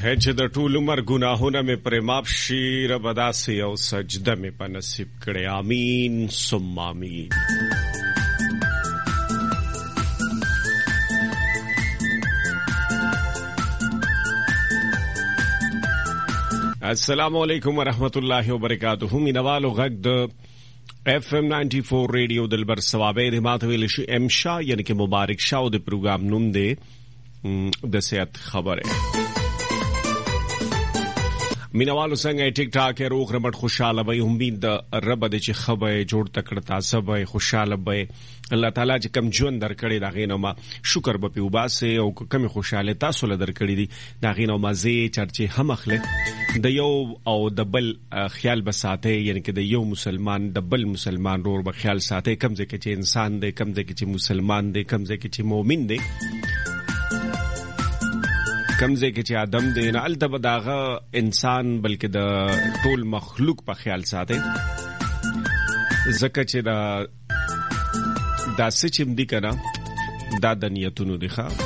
چې د ټول عمر ګناهونه مې پرې معاف شي، رب داسې یو سجده مې په نصیب کړې، آمین ثم آمین. السلام علیکم ورحمت الله وبرکاتہ. مینوالو غږ د FM 94 ریډیو دلبر ثوابه د ماته ویل شي امشا یعنی کې مبارک شاو د پروګرام نوم دی د صحت خبره. مینوالو څنګه ټیک ټاک روغ رمټ خوشاله وي، امید د رب د چې خبره جوړ تکړه تاسو به خوشاله وي. الله تعالی چې کم ژوند درکړي دا غینو ما شکر به پیوباسه او کم خوشاله تاسو له درکړي دي دا غینو مزه چرچه هم اخله د یو او د بل خیال بساته، یعنی کې د یو مسلمان د بل مسلمان رور به خیال ساته، کم ځکه چې انسان دی، کم ځکه چې مسلمان دی، کم ځکه چې مؤمن دی، کمزه کې چې آدم دی نه الته داغه انسان بلکې د ټول مخلوق په خیال ساته. زکه چې دا سچم دی کنه دا د نیتونو دی ښا،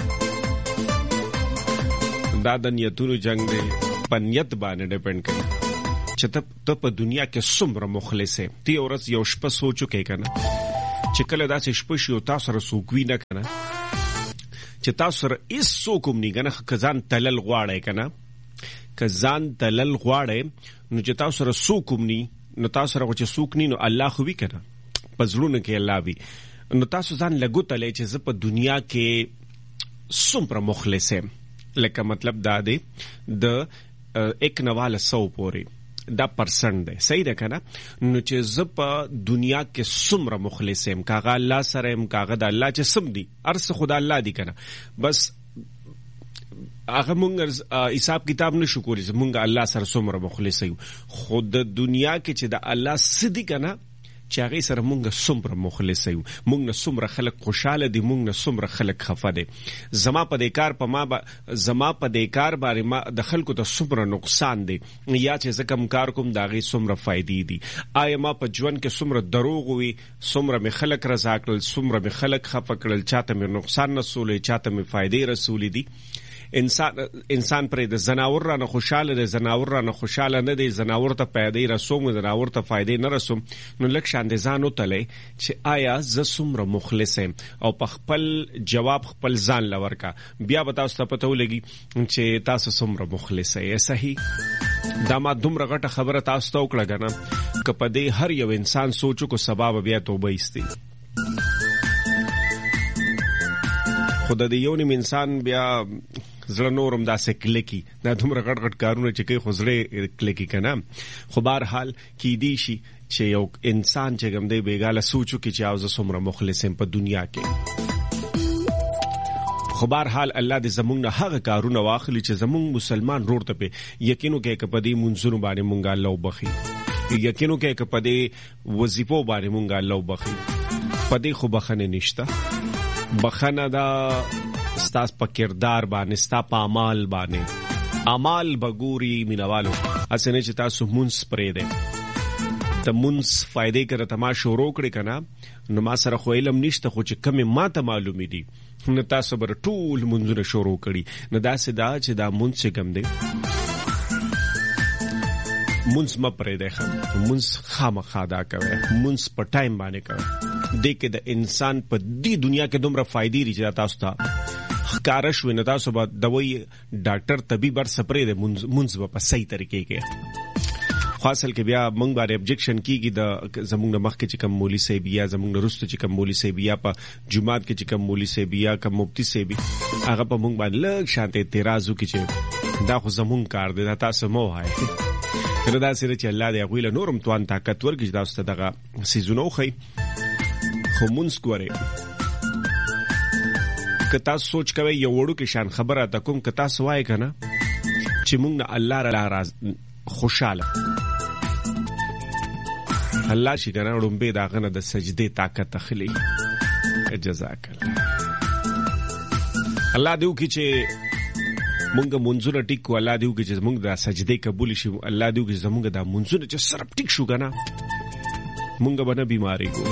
دا د نیتونو جنگ دی، په نیت باندې ډیپند کوي چې ته په دنیا کې څومره مخلص یې. تی اورس یو شپه سوچو کې کنه چې کله داسې شپه شي او تاسو سره سوکوي نه کنه چې تاسو سره هیڅ څوک هم نه کنه کزان تلل غواړي کنه، کزان تلل غواړي نو چې تاسو سره څوک هم نه، نو تاسو سره چې څوک نه، نو الله خو وی کنه پزړونه کې الله وی، نو تاسو ځان لګوتلې چې زه په دنیا کې څومره مخلص یم. لکه مطلب دا دی د 1.9 پورې دا پرسنټ دی، صحیح ده کنه. نو چې زه په دنیا کې څومره مخلص یم، کاغه الله سره یم، کاغه د الله چې سم دی، ارس خدا الله دی کنه. بس هغه مونږ حساب کتاب نشو کولی مونږ الله سره څومره مخلص یو، خود د دنیا کې چې د الله سدي کنه چې هغه سره مونږ څومره مخلص یو، مونږ نه څومره خلک خوشاله دي، مونږ نه څومره خلک خفه دي. زما په دې کار باندې ما د خلکو ته څومره نقصان دي، یا چې زه کوم کار کوم دا غي څومره فائدې دي. آیا ما په ژوند کې څومره دروغ وي، څومره می خلک رضا کړل، څومره می خلک خفه کړل، چاته می نقصان رسولې، چاته می فائدې رسولې دي. انسان پر د زناور را نه خوشاله دی، زناور را نه خوشاله نه دی، زناور ته پیدا رسوم، زناور ته فائدې نه رسوم. نو لک شان دي ځان وتلې چې آیا ز څومره مخلص یم، او په خپل جواب خپل ځان لور کا بیا به تاسو ته پته ولګي چې تاسو څومره مخلص یې. صحیح دا ما دومره غټه خبره تاسو ته وکړه کنه که په دې هر یو انسان سوچو کو سبب بیا توبه ایستي. خدای دې یو نیم انسان بیا زړه نورم داسې کلکی دا دومره غټ غټ کارونه چې کوي خو زړه کلکی کنه. خو بهر حال کې دی شي چې یو انسان چې ګم دی بیګاله سوچو کې چې اوس څومره مخلص هم په دنیا کې. خو بهر حال الله دې زمونږ نه هغه کارونه واخلي چې زمونږ مسلمان روړ ته په یقینو کې کپدې منځونو باندې مونږه الله وبخي، یقینو کې کپدې وظیفو باندې مونږه الله وبخي. پدې خو بخنه نشته، بخنه دا ستاس په کردار باندې، ستا په اعمال باندې. اعمال بګوري مینوالو اسنه چې تاسو مونږ پرې ده ته مونږ فائدې کړه تما شروع کړی کنه. نو ما سره خو علم نشته، خو چې کم ما ته معلومې دي نو تاسو بر ټول مونږونه شروع کړي. نو دا سدا چې دا مونږ څه کم دي مونږ ما پرې ده، مونږ خامخا دا کوي، مونږ په ټایم باندې کوي. دې کې د انسان په دې دنیا کې دومره فائدې لري چې تاسو ته کارش ویني، تاسو به دوی ډاکټر طبيب بر سپرې ده مونږ په صحیح طریقې کې. خاصل کې بیا مونږ باندې ابجیکشن کیږي د زمونږ مخ کې چې کوم مولوی صاحب یا زمونږ رستو چې کوم مولوی صاحب یا په جمعات کې چې کوم مولوی صاحب یا کوم مفتی صاحب هغه په مونږ باندې لږ شانته اعتراض وکړي چې دا خو زمونږ کار دی، دا تاسو مو وایي. کله دا سره چې الله دې غویله نورم توان طاقت ورکړي تاسو ته دغه سيزونو خو مونږ کوره. که تاسو سوچ کوئ یو وړو کې شان خبره تا کوم که تاسو وایي کنه چې مونږ نه الله را راز خوشاله الله شي کنه وړم دا غنه د سجدي طاقت اخلي. جزاک الله دیو کی چې مونږ منځونه ټیک کو، الله دیو کی چې مونږ د سجدي قبول شي، الله دیو کی چې مونږ د منځونه چې سره ټیک شو کنه مونږ باندې بیماری کو،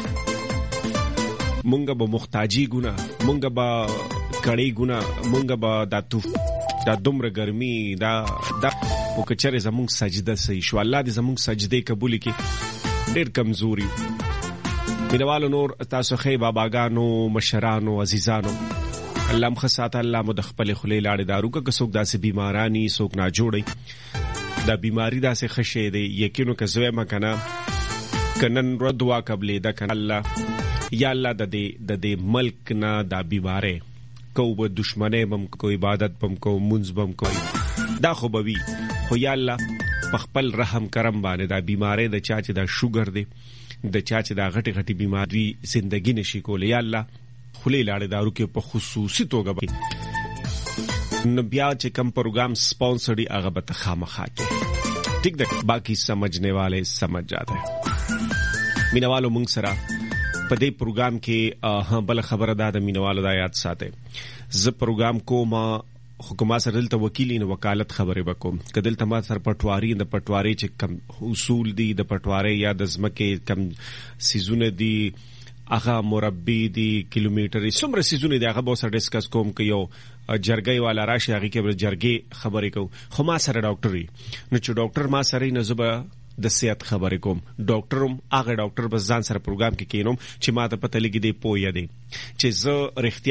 مونږ به محتاجی ګنا، مونږ به کړي ګنا، مونږ به د دا دومره ګرمي دا وکچره زموږ سجده صحیح شو الله دې زموږ سجده قبول کړي ډېر کمزوري مینوالو نور تاسو خې باباګانو مشرانو عزیزانو الله مخسات الله مو د خپل خلې لاړې دارو که څوک داسې بیمارانی څوک نه جوړي دا بیماری داسې خشه دی یقینو که زوی ما کنه کنن رو دعا قبلې دا کنه الله یا الله د دې ملک نه دا بیماره کو به دشمنه بم کو عبادت بم کو منځ بم کو دا خو به وي خو یا الله په خپل رحم کرم باندې دا بیماره د چا چې دا شوګر دی د چا چې دا غټي بیماری زندگی نشي کولای یا الله خلې لاړې دارو کې په خصوصي توګه نو بیا چې کم پروګرام سپانسرډي هغه به خامخا کې ٹھیک ده باقی سمجھنے والے سمجھ جاتے ہیں مینوالو مونږ سره په دې پروګرام کې بل خبره ده د مینوالو د یاد ساته ز پروګرام کوم حکومت سره دلته وکیلین وکالت خبره وکوم کدل تما سر پټواری د پټواری چې کم اصول دي د پټواری یا د زمکه کم سيزونه دي هغه مربي دي کیلومتر څومره سيزونه دي هغه به سره ډیسکس کوم کې یو جرګي والا راشي هغه کې جرګي خبرې کو خو ما سره ډاکټري نو چې ډاکټر ما سره نه زبا د صحت خبرې کوم ډاکټروم هغه ډاکټر بس ځان سره پروګرام کې کینوم چې ما ته پته لګي دی پوهه دی چې زه